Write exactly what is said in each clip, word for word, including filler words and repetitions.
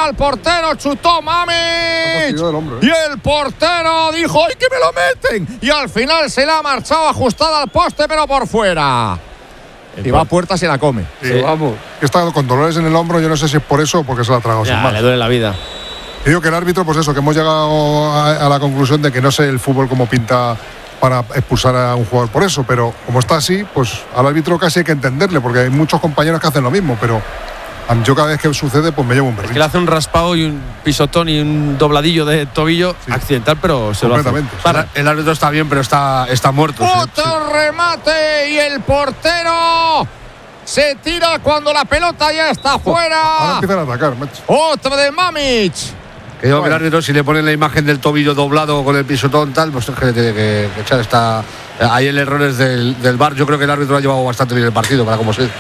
al portero, chutó Mamić. Hombro, ¿eh? Y el portero dijo, ¡ay, que me lo meten! Y al final se la ha marchado ajustada al poste, pero por fuera. Y va a puerta, se la come. Sí, sí. Vamos. Está con dolores en el hombro, yo no sé si es por eso o porque se la ha tragado sin más. Le duele la vida. Y digo que el árbitro, pues eso, que hemos llegado a, a la conclusión de que no sé el fútbol cómo pinta para expulsar a un jugador por eso, pero como está así, pues al árbitro casi hay que entenderle, porque hay muchos compañeros que hacen lo mismo, pero yo cada vez que sucede, pues me llevo un berrinche. Es que le hace un raspado y un pisotón y un dobladillo de tobillo sí. accidental, pero se lo hace. Para, el árbitro está bien, pero está, está muerto. Otro sí, sí. remate y el portero se tira cuando la pelota ya está fuera. Ahora empiezan a atacar, macho. Otro de Mamić. Que digo que el árbitro, si le ponen la imagen del tobillo doblado con el pisotón tal, pues es que tiene que, que echar esta. Ahí el error es del, del V A R. Yo creo que el árbitro ha llevado bastante bien el partido, para como se.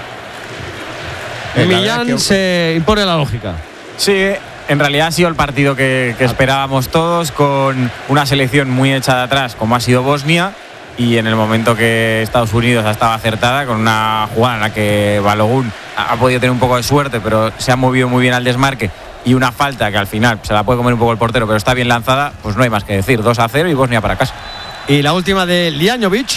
Millán que... se impone la lógica. Sí, en realidad ha sido el partido que, que esperábamos todos, con una selección muy hecha de atrás, como ha sido Bosnia, y en el momento que Estados Unidos ha estado acertada, con una jugada en la que Balogun ha podido tener un poco de suerte, pero se ha movido muy bien al desmarque, y una falta que al final se la puede comer un poco el portero, pero está bien lanzada, pues no hay más que decir. dos a cero y Bosnia para casa. Y la última de Lijanović.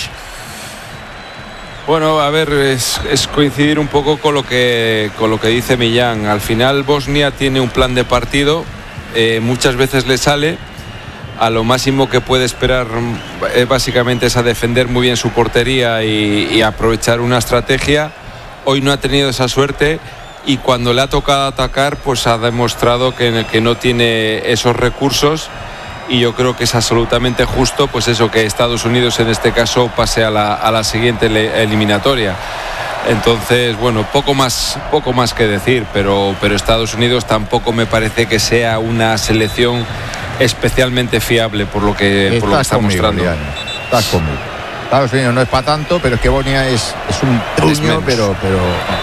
Bueno, a ver, es, es coincidir un poco con lo que con lo que dice Millán. Al final Bosnia tiene un plan de partido, eh, muchas veces le sale. A lo máximo que puede esperar eh, básicamente es a defender muy bien su portería y, y aprovechar una estrategia. Hoy no ha tenido esa suerte. Y cuando le ha tocado atacar, pues ha demostrado que, en el que no tiene esos recursos, y yo creo que es absolutamente justo, pues eso, que Estados Unidos en este caso pase a la, a la siguiente eliminatoria. Entonces, bueno, poco más, poco más que decir, pero, pero Estados Unidos tampoco me parece que sea una selección especialmente fiable por lo que, por lo que está conmigo, mostrando. Liano. Estás conmigo. Estados Unidos no es para tanto, pero es que Bosnia es, es un truño, pero... pero...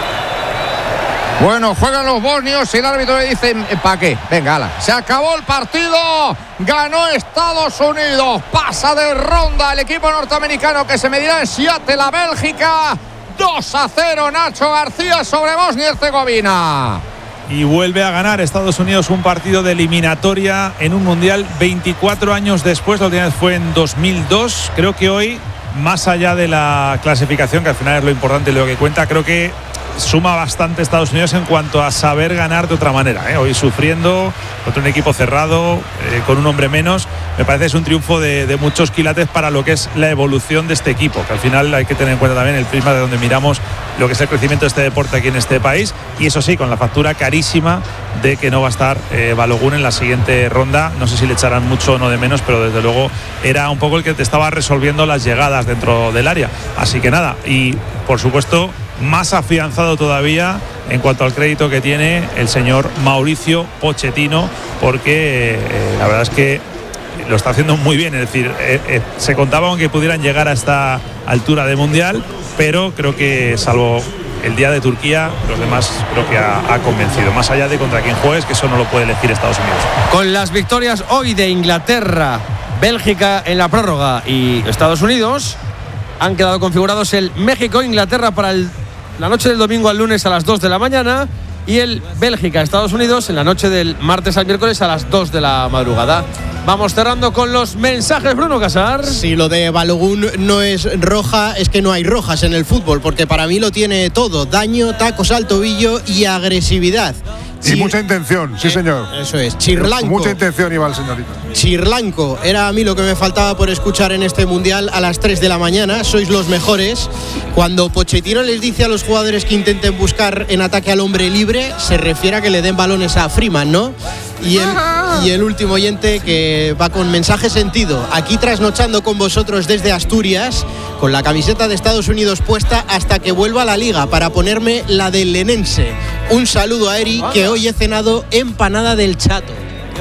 Bueno, juegan los bosnios y el árbitro le dice, ¿para qué? Venga, ala. Se acabó el partido, ganó Estados Unidos, pasa de ronda el equipo norteamericano que se medirá en Seattle a Bélgica. dos a cero, Nacho García sobre Bosnia y Herzegovina. Y vuelve a ganar Estados Unidos un partido de eliminatoria en un mundial veinticuatro años después. La última vez fue en dos mil dos. Creo que hoy, más allá de la clasificación, que al final es lo importante y lo que cuenta, creo que suma bastante Estados Unidos en cuanto a saber ganar de otra manera, ¿eh? Hoy sufriendo contra un equipo cerrado, eh, con un hombre menos. Me parece que es un triunfo de, de muchos quilates para lo que es la evolución de este equipo, que al final hay que tener en cuenta también el prisma de donde miramos lo que es el crecimiento de este deporte aquí en este país, y eso sí, con la factura carísima de que no va a estar eh, Balogun en la siguiente ronda. No sé si le echarán mucho o no de menos, pero desde luego era un poco el que te estaba resolviendo las llegadas dentro del área. Así que nada, y por supuesto más afianzado todavía en cuanto al crédito que tiene el señor Mauricio Pochettino, porque eh, la verdad es que lo está haciendo muy bien. Es decir, eh, eh, se contaba con que pudieran llegar a esta altura de mundial, pero creo que salvo el día de Turquía, los demás creo que ha, ha convencido, más allá de contra quién juegues, que eso no lo puede elegir Estados Unidos. Con las victorias hoy de Inglaterra, Bélgica en la prórroga y Estados Unidos, han quedado configurados el México-Inglaterra para el la noche del domingo al lunes a las dos de la mañana, y el Bélgica-Estados Unidos en la noche del martes al miércoles a las dos de la madrugada. Vamos cerrando con los mensajes, Bruno Casar. Si lo de Balogun no es roja, es que no hay rojas en el fútbol, porque para mí lo tiene todo: daño, tacos al tobillo y agresividad. Y Chir... mucha intención, sí señor. Eso es, Chirlanco. Mucha intención iba el señorito. Chirlanco, era a mí lo que me faltaba por escuchar en este mundial a las tres de la mañana. Sois los mejores. Cuando Pochettino les dice a los jugadores que intenten buscar en ataque al hombre libre, se refiere a que le den balones a Freeman, ¿no? Y el, y el último oyente, que va con mensaje sentido: aquí trasnochando con vosotros desde Asturias, con la camiseta de Estados Unidos puesta hasta que vuelva a la liga para ponerme la del Lenense. Un saludo a Eri, que hoy he cenado empanada del Chato.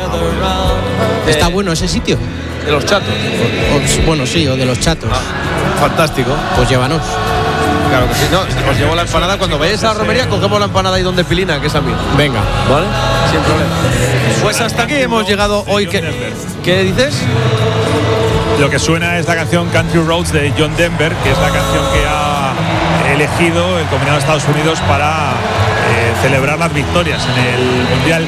¿Está bueno ese sitio? De los chatos. O, o, bueno, sí, o de los chatos. Ah, fantástico. Pues llévanos. Claro que sí. No, os llevo la empanada. Cuando vayáis a la romería, cogemos la empanada ahí donde Pilina, que es a mí. Venga. ¿Vale? Sin problema. Pues hasta aquí hemos llegado hoy. ¿Qué, ¿Qué dices? Lo que suena es la canción Country Roads de John Denver, que es la canción que ha elegido el combinado de Estados Unidos para eh, celebrar las victorias en el Mundial